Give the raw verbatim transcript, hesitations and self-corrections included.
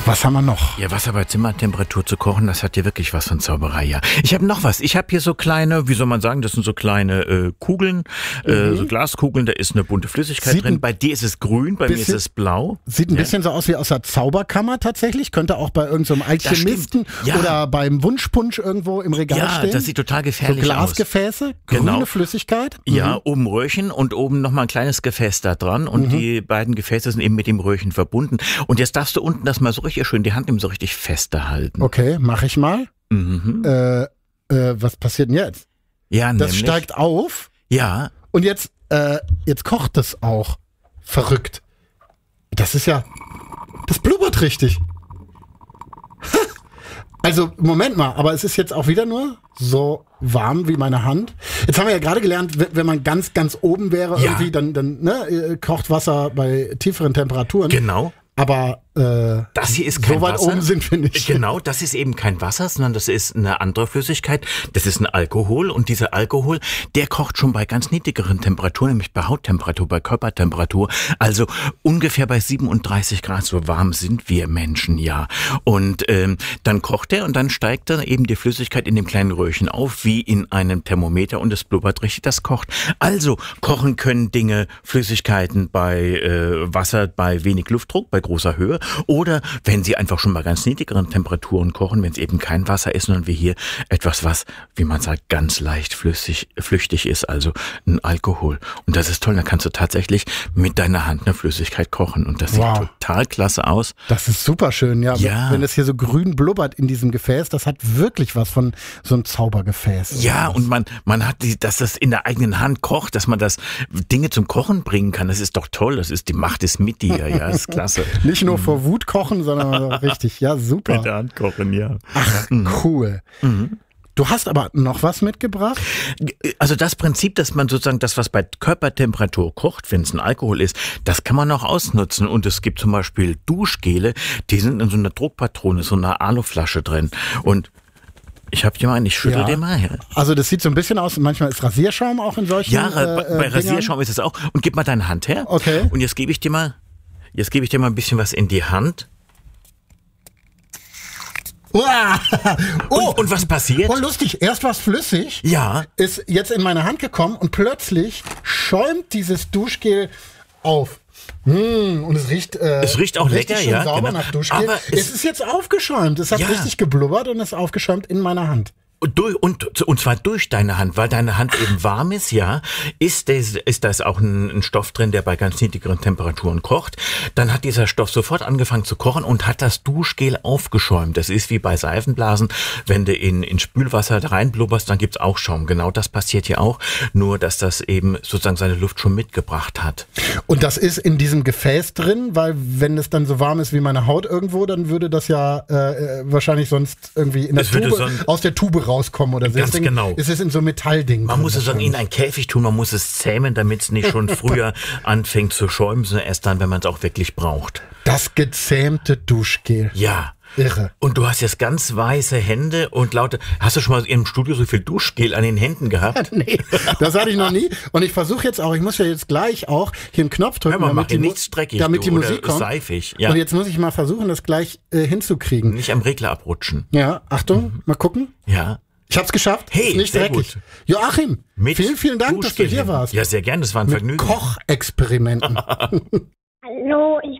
Was haben wir noch? Ja, Wasser bei Zimmertemperatur zu kochen, das hat ja wirklich was von Zauberei, ja. Ich habe noch was. Ich habe hier so kleine, wie soll man sagen, das sind so kleine äh, Kugeln, mhm. äh, so Glaskugeln, da ist eine bunte Flüssigkeit sieht drin. Bei dir ist es grün, bei bisschen, mir ist es blau. Sieht ein ja. bisschen so aus wie aus der Zauberkammer tatsächlich. Könnte auch bei irgendeinem so Alchemisten ja. oder beim Wunschpunsch irgendwo im Regal ja, stehen. Ja, das sieht total gefährlich so Glasgefäße, aus. grüne genau. Flüssigkeit. Mhm. Ja, oben Röhrchen und oben nochmal ein kleines Gefäß da dran. Und mhm. die beiden Gefäße sind eben mit dem Röhrchen verbunden. Und jetzt darfst du unten das mal so richtig schön, die Hand nehmen, so richtig fester halten. Okay, mach ich mal. Mhm. Äh, äh, was passiert denn jetzt? Ja, das nämlich, steigt auf. Ja. Und jetzt, äh, jetzt kocht es auch. Verrückt. Das ist ja, das blubbert richtig. Also, Moment mal, aber es ist jetzt auch wieder nur so warm wie meine Hand. Jetzt haben wir ja gerade gelernt, wenn man ganz, ganz oben wäre, ja. irgendwie, dann, dann ne, kocht Wasser bei tieferen Temperaturen. Genau. Aber äh, das hier ist kein so weit Wasser. Oben sind wir nicht. Genau, das ist eben kein Wasser, sondern das ist eine andere Flüssigkeit. Das ist ein Alkohol und dieser Alkohol, der kocht schon bei ganz niedrigeren Temperaturen, nämlich bei Hauttemperatur, bei Körpertemperatur. Also ungefähr bei siebenunddreißig Grad, so warm sind wir Menschen, ja. Und ähm, dann kocht er und dann steigt dann eben die Flüssigkeit in dem kleinen Röhrchen auf, wie in einem Thermometer und es blubbert richtig, das kocht. Also kochen können Dinge, Flüssigkeiten bei äh, Wasser, bei wenig Luftdruck, bei großer Höhe oder wenn sie einfach schon bei ganz niedrigeren Temperaturen kochen, wenn es eben kein Wasser ist, sondern wie hier etwas, was, wie man sagt, ganz leicht flüssig, flüchtig ist, also ein Alkohol. Und das ist toll, da kannst du tatsächlich mit deiner Hand eine Flüssigkeit kochen und das wow. sieht total klasse aus. Das ist super schön, ja. ja. Wenn es hier so grün blubbert in diesem Gefäß, das hat wirklich was von so einem Zaubergefäß. Ja, und man, man hat die, dass das in der eigenen Hand kocht, dass man das Dinge zum Kochen bringen kann, das ist doch toll, das ist, die Macht ist mit dir, ja, ist klasse. Nicht nur vor Wut kochen, sondern richtig, ja, super. Mit der Hand kochen, ja. Ach, cool. Mhm. Du hast aber noch was mitgebracht? Also das Prinzip, dass man sozusagen das, was bei Körpertemperatur kocht, wenn es ein Alkohol ist, das kann man auch ausnutzen. Und es gibt zum Beispiel Duschgele, die sind in so einer Druckpatrone, so einer Aluflasche drin. Und ich hab dir mal einen, ich schüttel ja. dir mal her. Also das sieht so ein bisschen aus, manchmal ist Rasierschaum auch in solchen Ja, äh, bei, bei äh, Rasierschaum ist es auch. Und gib mal deine Hand her. Okay. Und jetzt gebe ich dir mal, jetzt gebe ich dir mal ein bisschen was in die Hand. Uah. Oh, und, und was passiert? Oh, lustig. Erst was flüssig. Ja. Ist jetzt in meine Hand gekommen und plötzlich schäumt dieses Duschgel auf. Mmh, und es riecht, äh, es riecht auch lecker, schön ja, sauber genau. nach Duschgel. Aber es, es ist jetzt aufgeschäumt. Es hat ja. richtig geblubbert und ist aufgeschäumt in meiner Hand. Und, durch, und, und zwar durch deine Hand, weil deine Hand eben warm ist, ja, ist das, ist das auch ein, ein Stoff drin, der bei ganz niedrigeren Temperaturen kocht. Dann hat dieser Stoff sofort angefangen zu kochen und hat das Duschgel aufgeschäumt. Das ist wie bei Seifenblasen, wenn du in, in Spülwasser reinblubberst, dann gibt's auch Schaum. Genau das passiert hier auch, nur dass das eben sozusagen seine Luft schon mitgebracht hat. Und das ist in diesem Gefäß drin, weil wenn es dann so warm ist wie meine Haut irgendwo, dann würde das ja äh, wahrscheinlich sonst irgendwie in der Es würde Tube, so ein- aus der Tube rauskommen oder so. Ganz Deswegen genau. ist es in so Metallding. Man drin muss es dann in einen Käfig tun, man muss es zähmen, damit es nicht schon früher anfängt zu schäumen, sondern erst dann, wenn man es auch wirklich braucht. Das gezähmte Duschgel. Ja. Irre. Und du hast jetzt ganz weiße Hände und laute. Hast du schon mal im Studio so viel Duschgel an den Händen gehabt? Nee, das hatte ich noch nie. Und ich versuche jetzt auch, ich muss ja jetzt gleich auch hier einen Knopf drücken, Hör mal, mach damit, die, dir nichts dreckig, damit die du, Musik oder kommt. seifig. Ja. Und jetzt muss ich mal versuchen, das gleich äh, hinzukriegen. Nicht am Regler abrutschen. Ja, Achtung, mal gucken. Ja. Ich hab's geschafft. Hey, ist nicht sehr dreckig. gut. Joachim, Mit vielen, vielen Dank, dass du Duschgel hier hin. warst. Ja, sehr gern, das war ein Mit Vergnügen. Kochexperimenten. Hallo, ich